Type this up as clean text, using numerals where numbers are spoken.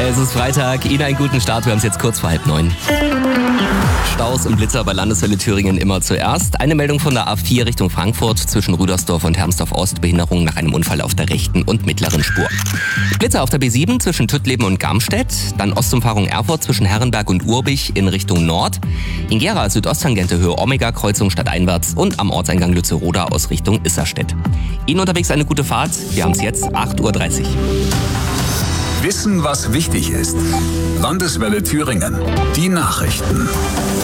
Es ist Freitag, Ihnen einen guten Start, wir haben es jetzt kurz vor 8:30. Staus und Blitzer bei Landeswelle Thüringen immer zuerst. Eine Meldung von der A4 Richtung Frankfurt zwischen Rüdersdorf und Hermsdorf Ost. Behinderung nach einem Unfall auf der rechten und mittleren Spur. Blitzer auf der B7 zwischen Tüttleben und Garmstedt. Dann Ostumfahrung Erfurt zwischen Herrenberg und Urbich in Richtung Nord. In Gera Südosttangente Höhe Omega Kreuzung stadteinwärts und am Ortseingang Lützeroda aus Richtung Isserstedt. Ihnen unterwegs eine gute Fahrt. Wir haben es jetzt 8:30 Uhr. Wissen, was wichtig ist. Landeswelle Thüringen. Die Nachrichten.